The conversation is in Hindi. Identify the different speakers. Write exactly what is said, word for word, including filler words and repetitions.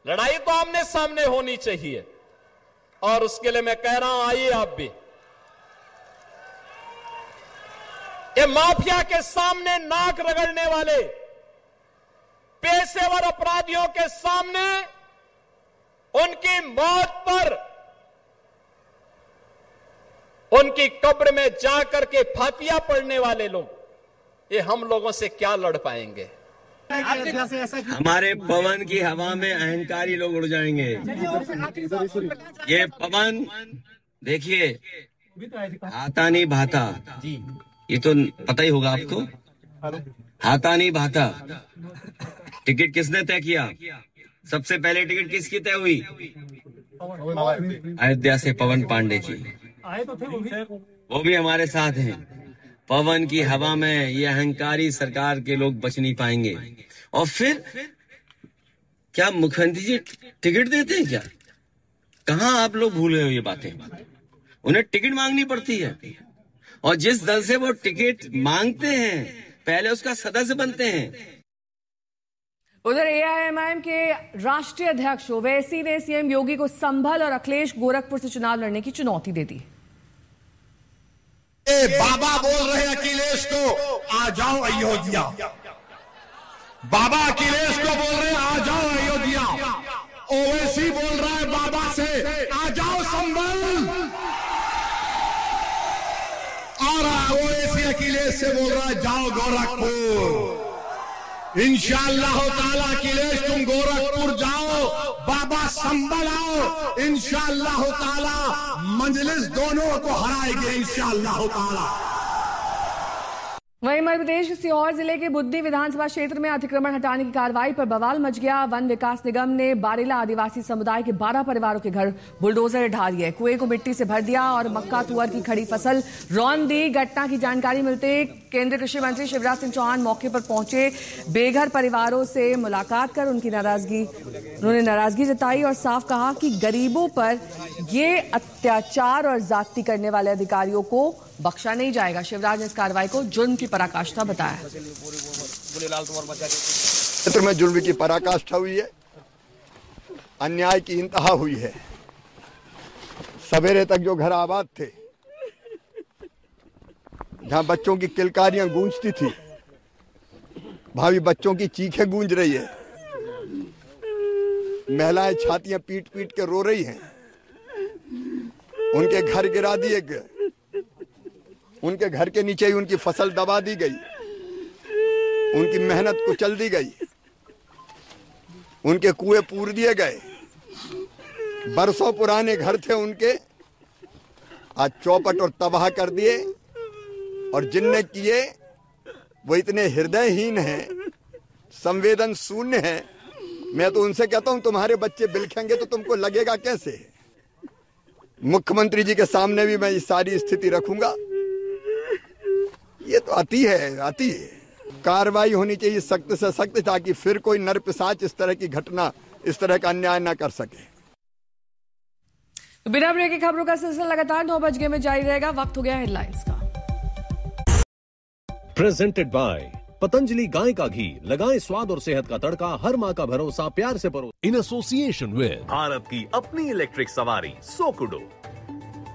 Speaker 1: लड़ाई तो आमने सामने होनी चाहिए और उसके लिए मैं कह रहा हूं, आइए आप भी ये माफिया के सामने नाक रगड़ने वाले पेशेवर अपराधियों के सामने उनकी मौत पर उनकी कब्र में जाकर के फातिया पढ़ने वाले लोग, ये हम लोगों से क्या लड़ पाएंगे?
Speaker 2: हमारे पवन की हवा में अहंकारी लोग उड़ जाएंगे। ये पवन देखिए हाथा नहीं भाता, ये तो पता ही होगा आपको, हाथा नहीं भाता। टिकट किसने तय किया? सबसे पहले टिकट किसकी तय हुई? अयोध्या से पवन पांडे जी, वो भी हमारे साथ हैं। पवन की हवा में ये अहंकारी सरकार के लोग बच नहीं पाएंगे। और फिर क्या मुख्यमंत्री जी टिकट देते हैं क्या? कहां आप लोग भूल गए हो ये बातें? उन्हें टिकट मांगनी पड़ती है और जिस दल से वो टिकट मांगते हैं पहले उसका सदस्य बनते हैं।
Speaker 3: उधर एआईएमआईएम के राष्ट्रीय अध्यक्ष ओवैसी ने सीएम योगी को संभल और अखिलेश गोरखपुर से चुनाव लड़ने की चुनौती दे दी।
Speaker 4: ए बाबा बोल रहे अखिलेश को आ जाओ अयोध्या, बाबा अखिलेश को बोल रहे आ जाओ अयोध्या। ओवैसी बोल रहा है बाबा से आ जाओ संभल, और ओवैसी अखिलेश से बोल रहा है जाओ गोरखपुर। इंशाअल्लाह ताला अखिलेश तुम गोरखपुर जाओ, बाबा संभल आओ, इंशाअल्लाह ताला मजलिस दोनों को हराएंगे इंशाअल्लाह ताला।
Speaker 3: वहीं मध्य प्रदेश के सीहोर जिले के बुद्धनी विधानसभा क्षेत्र में अतिक्रमण हटाने की कार्रवाई पर बवाल मच गया। वन विकास निगम ने बारेला आदिवासी समुदाय के बारह परिवारों के घर बुलडोजर ढा दिए, कुएं को मिट्टी से भर दिया और मक्का तुअर की खड़ी फसल रौंद दी। घटना की जानकारी मिलते केंद्रीय कृषि मंत्री शिवराज सिंह चौहान मौके पर पहुंचे, बेघर परिवारों से मुलाकात कर उनकी नाराजगी उन्होंने नाराजगी जताई और साफ कहा कि गरीबों पर ये अत्याचार और जाति करने वाले अधिकारियों को बख्शा नहीं जाएगा। शिवराज ने इस कार्रवाई को जुर्म की पराकाष्ठा बताया।
Speaker 5: क्षेत्र में जुर्म की पराकाष्ठा हुई है, अन्याय की इंतहा हुई है। सवेरे तक जो घर आबाद थे, जहां बच्चों की किलकारियां गूंजती थी, भावी बच्चों की चीखें गूंज रही है, महिलाएं छातियां पीट पीट के रो रही हैं, उनके घर गिरा दिए गए, उनके घर के नीचे ही उनकी फसल दबा दी गई, उनकी मेहनत कुचल दी गई, उनके कुएं पूर दिए गए। बरसों पुराने घर थे उनके, आज चौपट और तबाह कर दिए। और जिनने किए वो इतने हृदयहीन हैं, संवेदन शून्य हैं। मैं तो उनसे कहता हूं तुम्हारे बच्चे बिलखेंगे तो तुमको लगेगा कैसे? मुख्यमंत्री जी के सामने भी मैं ये सारी स्थिति रखूंगा। ये तो अति है, अति है। कार्रवाई होनी चाहिए सख्त से सख्त, ताकि फिर कोई नरपिशाच इस तरह की घटना, इस तरह का अन्याय न कर सके।
Speaker 3: तो बिना ब्रेक की खबरों का सिलसिला लगातार नौ बजे में जारी रहेगा। वक्त हो गया हेडलाइंस का।
Speaker 6: प्रेजेंटेड बाय पतंजलि गाय का घी, लगाएं स्वाद और सेहत का तड़का, हर माँ का भरोसा प्यार से परो। इन एसोसिएशन विद भारत की अपनी इलेक्ट्रिक सवारी सोकुडो।